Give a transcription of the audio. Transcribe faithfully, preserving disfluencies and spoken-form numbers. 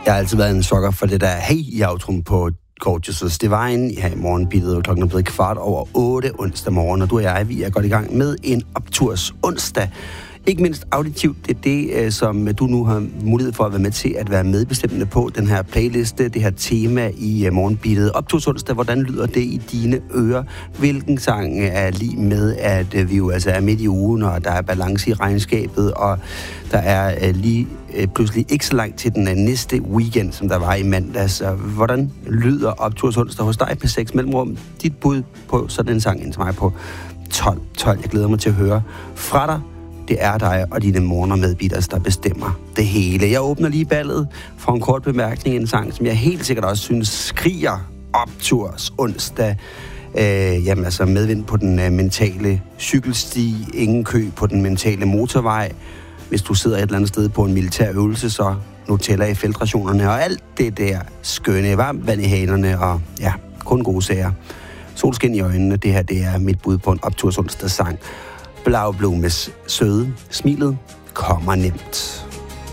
Jeg har altid været en sokker for det der hey i outroen på Gorgeous Divine her i morgenbittet, og klokken er blevet kvart over otte onsdag morgen, og du og jeg, vi er godt i gang med en opturs onsdag. Ikke mindst auditivt, det er det, som du nu har mulighed for at være med til at være medbestemmende på, den her playliste, det her tema i morgenbittet. Opturs onsdag, hvordan lyder det i dine ører? Hvilken sang er lige med, at vi jo altså er midt i ugen, og der er balance i regnskabet, og der er lige pludselig ikke så langt til den næste weekend, som der var i mandags. Hvordan lyder opturs onsdag hos dig på seks mellemrum? Dit bud på sådan en sang ind til mig på tolv tolv. Jeg glæder mig til at høre fra dig. Det er dig og dine morgener medbitters, der bestemmer det hele. Jeg åbner lige ballet for en kort bemærkning, en sang, som jeg helt sikkert også synes skriger opturs onsdag. Øh, jamen altså medvind på den uh, mentale cykelsti, ingen kø på den mentale motorvej. Hvis du sidder et eller andet sted på en militær øvelse, så Nutella i feltrationerne og alt det der skønne, varmt vand i hanerne og ja, kun gode sager. Solskin i øjnene, det her det er mit bud på en opturs onsdag sang. Blaublumes søde, smilet kommer nemt.